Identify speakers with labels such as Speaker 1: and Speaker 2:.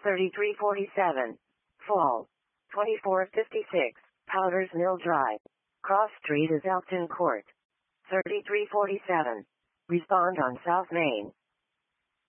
Speaker 1: 3347. Fall. 2456. Powders Mill Drive. Cross Street is Elkton Court. 3347. Respond on South Main.